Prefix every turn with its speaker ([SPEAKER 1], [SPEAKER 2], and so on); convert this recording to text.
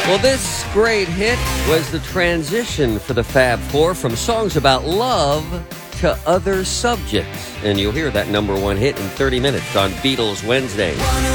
[SPEAKER 1] Well, this great hit was the transition for the Fab Four from songs about love to other subjects. And you'll hear that number one hit in 30 minutes on Beatles Wednesday.